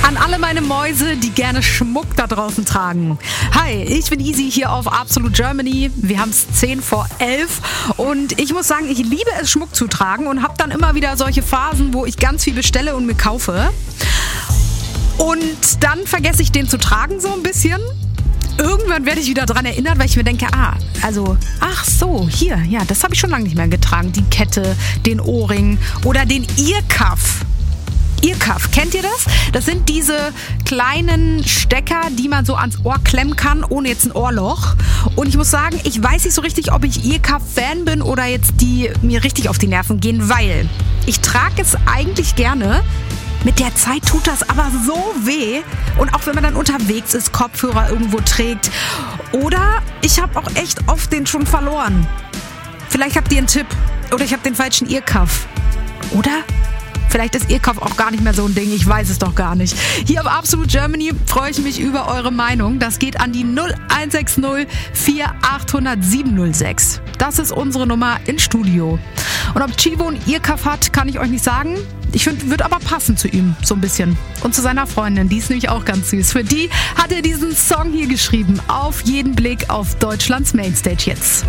an alle meine Mäuse, die gerne Schmuck da draußen tragen. Hi, ich bin Easy hier auf Absolute Germany. Wir haben es 10:11 und ich muss sagen, ich liebe es, Schmuck zu tragen und habe dann immer wieder solche Phasen, wo ich ganz viel bestelle und mir kaufe. Und dann vergesse ich den zu tragen so ein bisschen. Irgendwann werde ich wieder daran erinnert, weil ich mir denke, ach so, hier, ja, das habe ich schon lange nicht mehr getragen. Die Kette, den Ohrring oder den Earcuff. Earcuff, kennt ihr das? Das sind diese kleinen Stecker, die man so ans Ohr klemmen kann, ohne jetzt ein Ohrloch. Und ich muss sagen, ich weiß nicht so richtig, ob ich Earcuff-Fan bin oder jetzt die mir richtig auf die Nerven gehen, weil ich trage es eigentlich gerne. Mit der Zeit tut das aber so weh. Und auch wenn man dann unterwegs ist, Kopfhörer irgendwo trägt. Oder ich habe auch echt oft den schon verloren. Vielleicht habt ihr einen Tipp. Oder ich habe den falschen Earcuff. Oder? Vielleicht ist Earcuff auch gar nicht mehr so ein Ding. Ich weiß es doch gar nicht. Hier auf Absolute Germany freue ich mich über eure Meinung. Das geht an die 0160 4800 706. Das ist unsere Nummer ins Studio. Und ob Chivo einen Earcuff hat, kann ich euch nicht sagen. Ich finde, wird aber passen zu ihm, so ein bisschen. Und zu seiner Freundin, die ist nämlich auch ganz süß. Für die hat er diesen Song hier geschrieben. Auf jeden Blick auf Deutschlands Mainstage jetzt.